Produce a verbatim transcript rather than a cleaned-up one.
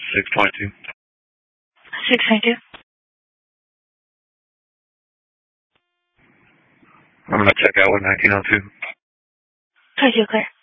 six twenty-two. six twenty-two. I'm going to check out with nineteen oh two. twenty-two clear.